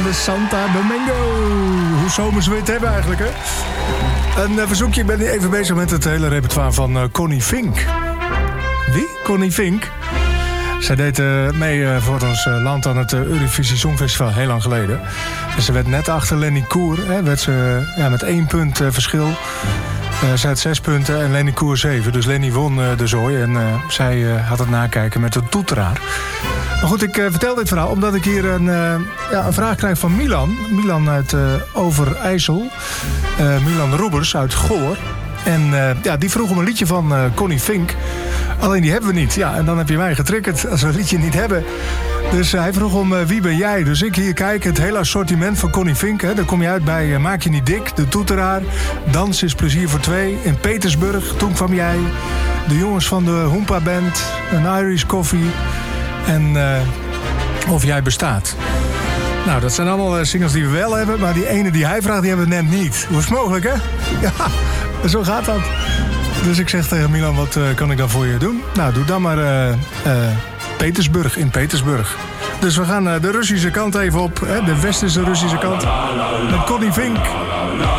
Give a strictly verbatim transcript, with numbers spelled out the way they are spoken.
De Santa Domingo. Hoe zomers wil je het hebben eigenlijk, hè? Een uh, verzoekje, ik ben even bezig met het hele repertoire van uh, Connie Fink. Wie? Connie Fink? Zij deed uh, mee uh, voor ons uh, land aan het uh, Eurovisie Songfestival heel lang geleden. Dus ze werd net achter Lenny Koer. Hè, werd ze uh, ja, met één punt uh, verschil. Uh, zij had zes punten en Lenny Koer zeven. Dus Lenny won uh, de zooi. En uh, zij uh, had het nakijken met de toeteraar. Maar goed, ik uh, vertel dit verhaal omdat ik hier een, uh, ja, een vraag krijg van Milan. Milan uit uh, Overijssel. Uh, Milan Roebers uit Goor. En uh, ja, die vroeg om een liedje van uh, Connie Fink. Alleen die hebben we niet. Ja, en dan heb je mij getriggerd als we een liedje niet hebben. Dus uh, hij vroeg om uh, Wie ben jij? Dus ik hier kijk, het hele assortiment van Connie Fink. Hè. Dan kom je uit bij uh, Maak je niet dik, De Toeteraar. Dans is plezier voor twee. In Petersburg, toen kwam jij. De jongens van de Hoompa Band. Een Irish Coffee. En uh, Of jij bestaat. Nou, dat zijn allemaal uh, singles die we wel hebben. Maar die ene die hij vraagt, die hebben we net niet. Hoe is het mogelijk, hè? Ja, zo gaat dat. Dus ik zeg tegen Milan, wat uh, kan ik dan voor je doen? Nou, doe dan maar uh, uh, Petersburg, in Petersburg. Dus we gaan uh, de Russische kant even op. Hè, de westerse Russische kant. Met Connie Fink.